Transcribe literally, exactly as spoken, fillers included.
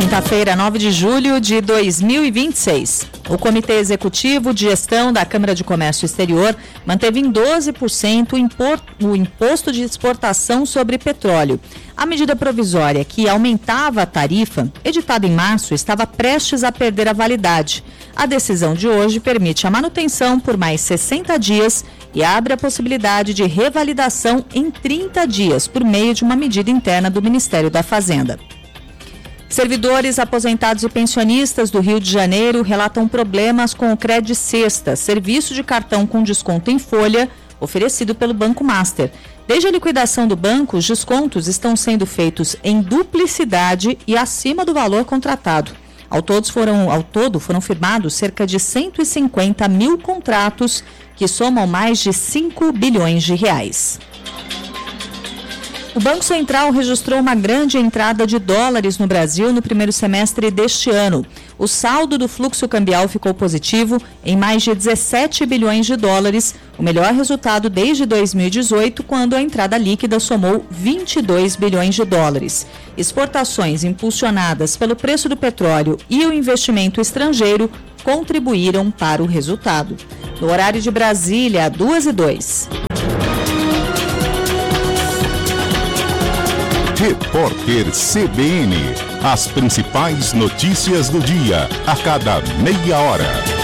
Quinta-feira, nove de julho de dois mil e vinte e seis. O Comitê Executivo de Gestão da Câmara de Comércio Exterior manteve em doze por cento o, impor, o imposto de exportação sobre petróleo. A medida provisória que aumentava a tarifa, editada em março, estava prestes a perder a validade. A decisão de hoje permite a manutenção por mais sessenta dias e abre a possibilidade de revalidação em trinta dias por meio de uma medida interna do Ministério da Fazenda. Servidores, aposentados e pensionistas do Rio de Janeiro relatam problemas com o Cred Sexta, serviço de cartão com desconto em folha, oferecido pelo Banco Master. Desde a liquidação do banco, os descontos estão sendo feitos em duplicidade e acima do valor contratado. Ao, todos foram, ao todo foram firmados cerca de cento e cinquenta mil contratos, que somam mais de cinco bilhões de reais. O Banco Central registrou uma grande entrada de dólares no Brasil no primeiro semestre deste ano. O saldo do fluxo cambial ficou positivo em mais de dezessete bilhões de dólares, o melhor resultado desde dois mil e dezoito, quando a entrada líquida somou vinte e dois bilhões de dólares. Exportações impulsionadas pelo preço do petróleo e o investimento estrangeiro contribuíram para o resultado. No horário de Brasília, duas e dois. Repórter C B N. As principais notícias do dia, a cada meia hora.